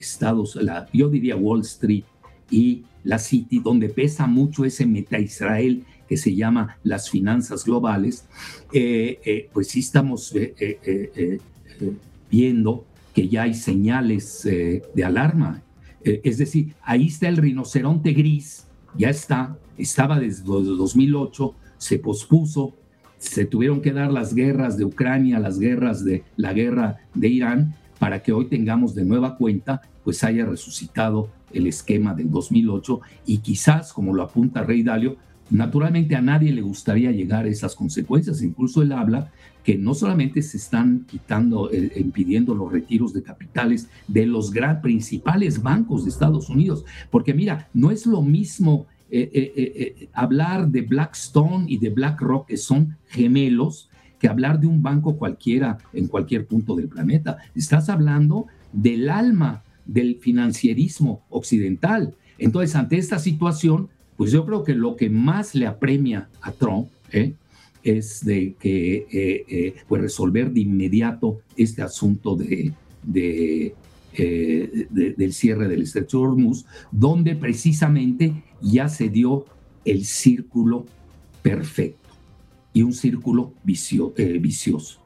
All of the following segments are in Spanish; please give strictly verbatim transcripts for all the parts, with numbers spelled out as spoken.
Estados, la, yo diría Wall Street y la City, donde pesa mucho ese meta-Israel que se llama las finanzas globales, eh, eh, pues sí estamos eh, eh, eh, eh, viendo que ya hay señales eh, de alarma. Eh, es decir, ahí está el rinoceronte gris, ya está, estaba desde dos mil ocho, se pospuso, se tuvieron que dar las guerras de Ucrania, las guerras de la guerra de Irán, para que hoy tengamos de nueva cuenta, pues haya resucitado el esquema del dos mil ocho y quizás, como lo apunta Rey Dalio, naturalmente a nadie le gustaría llegar a esas consecuencias. Incluso él habla que no solamente se están quitando, eh, impidiendo los retiros de capitales de los gran, principales bancos de Estados Unidos, porque mira, no es lo mismo eh, eh, eh, hablar de Blackstone y de BlackRock, que son gemelos, que hablar de un banco cualquiera en cualquier punto del planeta. Estás hablando del alma del financierismo occidental. Entonces, ante esta situación, pues yo creo que lo que más le apremia a Trump ¿eh? es de que eh, eh, pues resolver de inmediato este asunto de, de, eh, de, del cierre del Estrecho de Hormuz, donde precisamente ya se dio el círculo perfecto y un círculo vicio, eh, vicioso.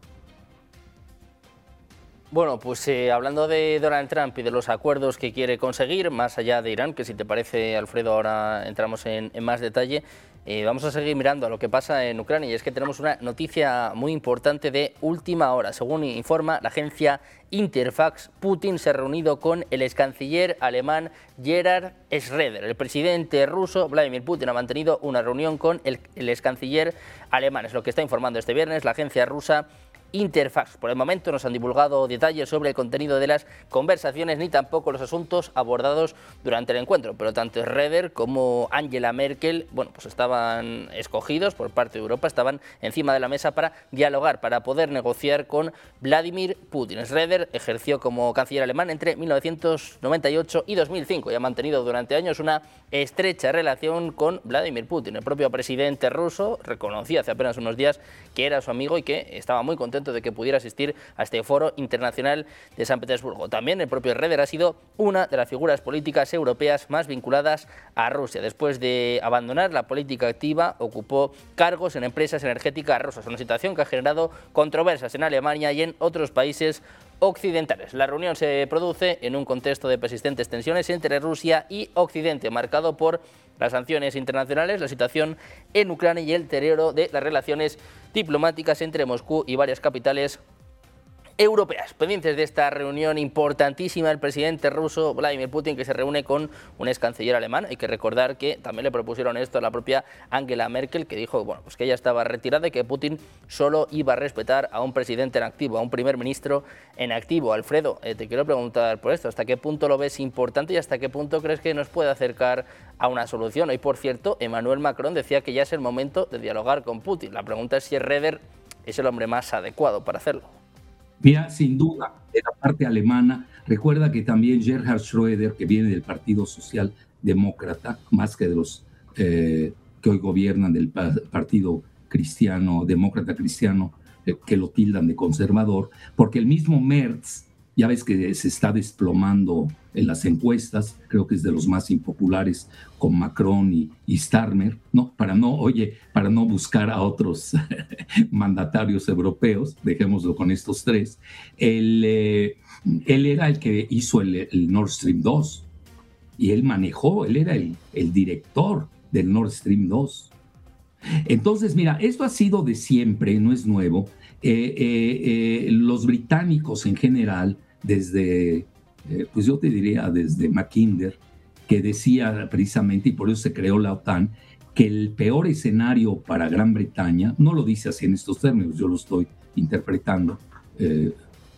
Bueno, pues eh, hablando de Donald Trump y de los acuerdos que quiere conseguir, más allá de Irán, que si te parece, Alfredo, ahora entramos en, en más detalle, eh, vamos a seguir mirando a lo que pasa en Ucrania, y es que tenemos una noticia muy importante de última hora. Según informa la agencia Interfax, Putin se ha reunido con el ex canciller alemán Gerhard Schröder. El presidente ruso Vladimir Putin ha mantenido una reunión con el, el ex canciller alemán. Es lo que está informando este viernes la agencia rusa Interfax. Por el momento no se han divulgado detalles sobre el contenido de las conversaciones ni tampoco los asuntos abordados durante el encuentro, pero tanto Schröder como Angela Merkel, bueno, pues estaban escogidos por parte de Europa, estaban encima de la mesa para dialogar, para poder negociar con Vladimir Putin. Schröder ejerció como canciller alemán entre mil novecientos noventa y ocho y dos mil cinco y ha mantenido durante años una estrecha relación con Vladimir Putin. El propio presidente ruso reconocía hace apenas unos días que era su amigo y que estaba muy contento de que pudiera asistir a este foro internacional de San Petersburgo. También el propio Schröder ha sido una de las figuras políticas europeas más vinculadas a Rusia. Después de abandonar la política activa, ocupó cargos en empresas energéticas rusas, una situación que ha generado controversias en Alemania y en otros países occidentales. La reunión se produce en un contexto de persistentes tensiones entre Rusia y Occidente, marcado por las sanciones internacionales, la situación en Ucrania y el deterioro de las relaciones diplomáticas entre Moscú y varias capitales europeas. Pendientes de esta reunión importantísima, el presidente ruso Vladimir Putin, que se reúne con un ex canciller alemán. Hay que recordar que también le propusieron esto a la propia Angela Merkel, que dijo bueno, pues que ella estaba retirada y que Putin solo iba a respetar a un presidente en activo, a un primer ministro en activo. Alfredo, eh, te quiero preguntar por esto, ¿hasta qué punto lo ves importante y hasta qué punto crees que nos puede acercar a una solución? Hoy, por cierto, Emmanuel Macron decía que ya es el momento de dialogar con Putin. La pregunta es si Schröder es el hombre más adecuado para hacerlo. Mira, sin duda, de la parte alemana, recuerda que también Gerhard Schröder, que viene del Partido Socialdemócrata, más que de los eh, que hoy gobiernan del Partido Cristiano, Demócrata Cristiano, eh, que lo tildan de conservador, porque el mismo Merz, ya ves que se está desplomando en las encuestas, creo que es de los más impopulares con Macron y, y Starmer, ¿no? Para no, oye, para no buscar a otros mandatarios europeos, dejémoslo con estos tres. Él, eh, él era el que hizo el, el Nord Stream dos y él manejó, él era el, el director del Nord Stream dos. Entonces, mira, esto ha sido de siempre, no es nuevo. Eh, eh, eh, los británicos en general, desde, eh, pues yo te diría desde Mackinder, que decía precisamente, y por eso se creó la OTAN, que el peor escenario para Gran Bretaña, no lo dice así en estos términos, yo lo estoy interpretando, eh,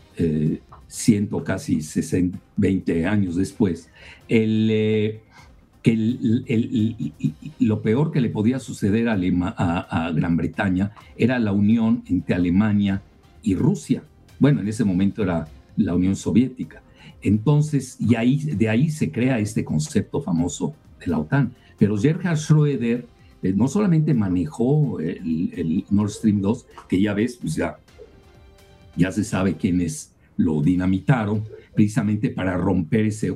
eh, ciento, casi sesenta, veinte años después, el, eh, que el, el, el, lo peor que le podía suceder a, Alema, a, a Gran Bretaña era la unión entre Alemania y Rusia. Bueno, en ese momento era la Unión Soviética. Entonces, y ahí, de ahí se crea este concepto famoso de la OTAN. Pero Gerhard Schröder eh, no solamente manejó el, el Nord Stream dos, que ya ves, pues ya, ya se sabe quiénes lo dinamitaron, precisamente para romper ese